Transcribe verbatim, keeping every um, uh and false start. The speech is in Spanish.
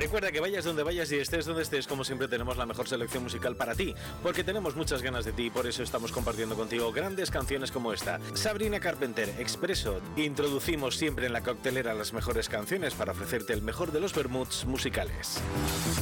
Recuerda que vayas donde vayas y estés donde estés, como siempre tenemos la mejor selección musical para ti, porque tenemos muchas ganas de ti y por eso estamos compartiendo contigo grandes canciones como esta. Sabrina Carpenter, Expreso. Introducimos siempre en la coctelera las mejores canciones para ofrecerte el mejor de los vermuts musicales.